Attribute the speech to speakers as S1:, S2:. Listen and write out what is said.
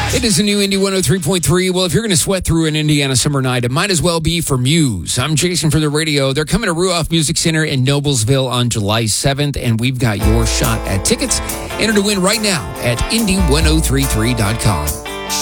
S1: It is a new Indy 103.3. Well, if you're going to sweat through an Indiana summer night, it might as well be for Muse. I'm Jason for the radio. They're coming to Ruoff Music Center in Noblesville on July 7th, and we've got your shot at tickets. Enter to win right now at Indy1033.com.